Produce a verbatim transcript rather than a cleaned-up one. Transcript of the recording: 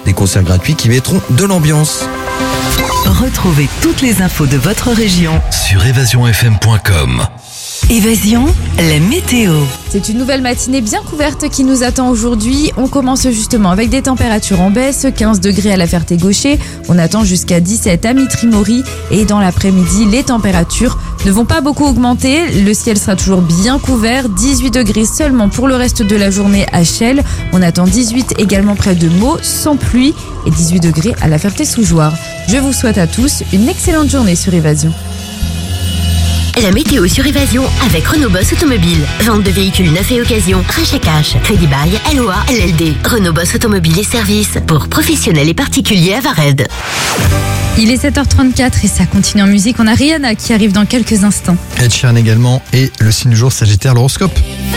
Des concerts gratuits qui mettront de l'ambiance. Retrouvez toutes les infos de votre région sur évasion f m point com. Évasion, la météo. C'est une nouvelle matinée bien couverte qui nous attend aujourd'hui. On commence justement avec des températures en baisse, quinze degrés à la Ferté-Gaucher. On attend jusqu'à dix-sept à Mitry-Mory. Et dans l'après-midi, les températures ne vont pas beaucoup augmenter. Le ciel sera toujours bien couvert. dix-huit degrés seulement pour le reste de la journée à Chelles. On attend dix-huit également près de Meaux, sans pluie. Et dix-huit degrés à la Ferté-Sous-Jouarre. Je vous souhaite à tous une excellente journée sur Évasion. La météo sur Évasion avec Renault Boss Automobile. Vente de véhicules neufs et occasion, rachat cash, crédit bail, L O A, L L D. Renault Boss Automobile et services pour professionnels et particuliers à Vared. Il est sept heures trente-quatre et ça continue en musique. On a Rihanna qui arrive dans quelques instants. Ed Sheeran également et le signe du jour Sagittaire, l'horoscope.